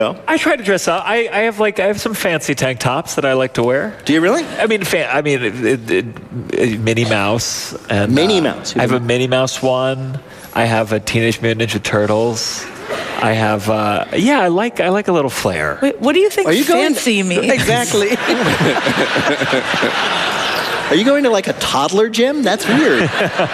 I try to dress up. I have some fancy tank tops that I like to wear. Do you really? I mean, Minnie Mouse. And, Minnie Mouse. I have a Minnie Mouse one. I have a Teenage Mutant Ninja Turtles. I have, I like a little flair. Wait, what do you think fancy means? Exactly. Are you going to like a toddler gym? That's weird.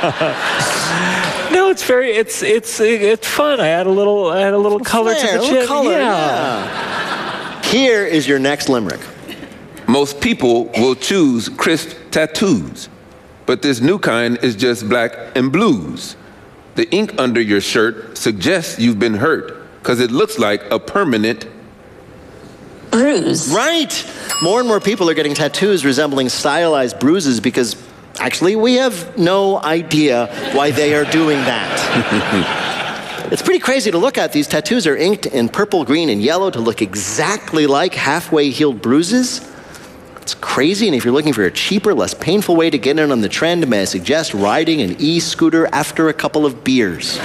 No, it's fun. I add a little color to the gym. Yeah. Here is your next limerick. Most people will choose crisp tattoos, but this new kind is just black and blues. The ink under your shirt suggests you've been hurt because it looks like a permanent bruise. Right. More and more people are getting tattoos resembling stylized bruises because actually we have no idea why they are doing that. It's pretty crazy to look at. These tattoos are inked in purple, green, and yellow to look exactly like halfway healed bruises. It's crazy, and if you're looking for a cheaper, less painful way to get in on the trend, may I suggest riding an e-scooter after a couple of beers.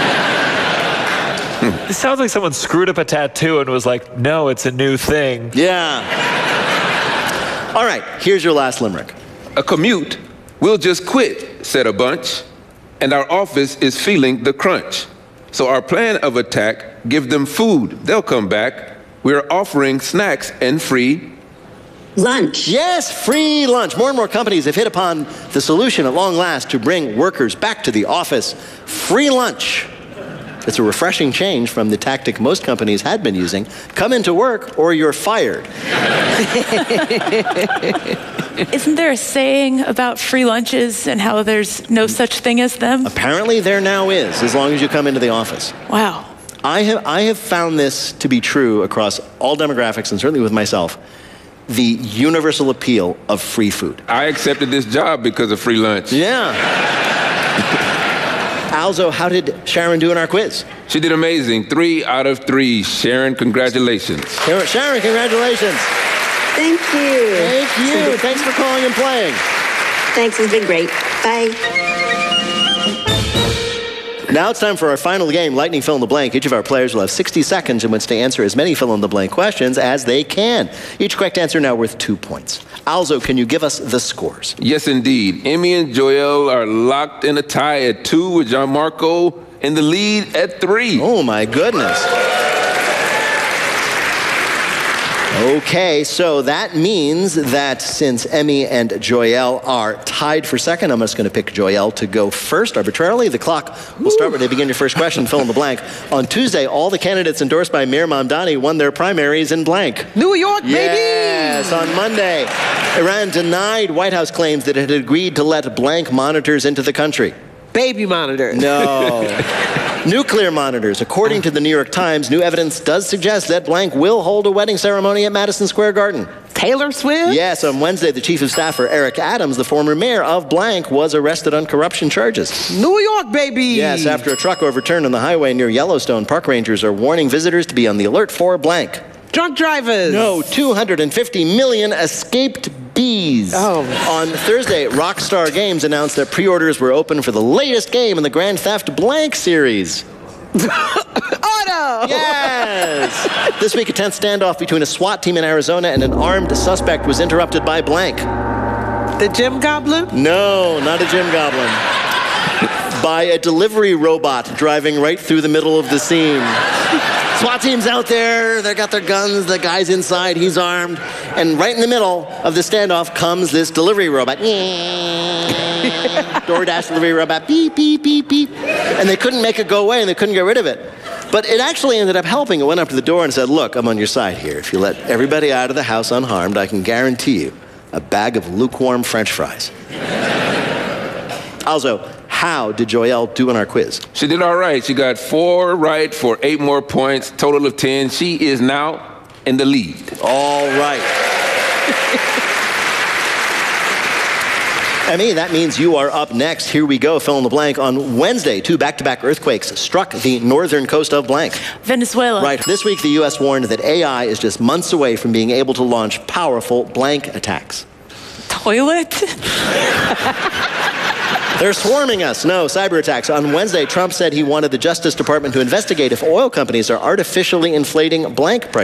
It sounds like someone screwed up a tattoo and was like, no, it's a new thing. Yeah. All right, here's your last limerick. A commute, we'll just quit, said a bunch, and our office is feeling the crunch. So our plan of attack, give them food, they'll come back. We're offering snacks and free lunch. Yes, free lunch. More and more companies have hit upon the solution at long last to bring workers back to the office. Free lunch. It's a refreshing change from the tactic most companies had been using. Come into work or you're fired. Isn't there a saying about free lunches and how there's no such thing as them? Apparently there now is, as long as you come into the office. Wow. I have found this to be true across all demographics and certainly with myself. The universal appeal of free food. I accepted this job because of free lunch. Yeah. Alzo, how did Sharon do in our quiz? She did amazing. 3 out of 3. Sharon, congratulations. Sharon, congratulations. Thank you. Thank you. Thanks for calling and playing. Thanks, it's been great. Bye. Now it's time for our final game, Lightning Fill in the Blank. Each of our players will have 60 seconds in which to answer as many fill in the blank questions as they can. Each correct answer now worth 2 points. Alzo, can you give us the scores? Yes, indeed. Emmy and Joel are locked in a tie at 2 with Gianmarco in the lead at 3. Oh, my goodness. Okay, so that means that since Emmy and Joyelle are tied for second, I'm just going to pick Joyelle to go first arbitrarily. The clock will start when they begin your first question, fill in the blank. On Tuesday, all the candidates endorsed by Mir Mamdani won their primaries in blank. New York, baby! Yes, on Monday, Iran denied White House claims that it had agreed to let blank monitors into the country. Baby monitors. No. Nuclear monitors. According to the New York Times, new evidence does suggest that blank will hold a wedding ceremony at Madison Square Garden. Taylor Swift? Yes, on Wednesday, the chief of staff for Eric Adams, the former mayor of blank, was arrested on corruption charges. New York, baby! Yes, after a truck overturned on the highway near Yellowstone, park rangers are warning visitors to be on the alert for blank. Drunk drivers. No, 250 million escaped bees. Oh. On Thursday, Rockstar Games announced that pre-orders were open for the latest game in the Grand Theft Blank series. Auto! Yes! This week, a tense standoff between a SWAT team in Arizona and an armed suspect was interrupted by blank. The Gym Goblin? No, not a Gym Goblin. By a delivery robot driving right through the middle of the scene. SWAT team's out there, they got their guns, the guy's inside, he's armed, and right in the middle of the standoff comes this delivery robot. DoorDash delivery robot, beep, beep, beep, beep. And they couldn't make it go away and they couldn't get rid of it. But it actually ended up helping. It went up to the door and said, look, I'm on your side here. If you let everybody out of the house unharmed, I can guarantee you a bag of lukewarm French fries. Also, how did Joyelle do in our quiz? She did all right. She got 4 right for 8 more points, total of 10. She is now in the lead. All right. Emmy, that means you are up next. Here we go, fill in the blank. On Wednesday, 2 back-to-back earthquakes struck the northern coast of blank. Venezuela. Right. This week, the U.S. warned that AI is just months away from being able to launch powerful blank attacks. Toilet? They're swarming us. No, cyber attacks. On Wednesday, Trump said he wanted the Justice Department to investigate if oil companies are artificially inflating blank prices.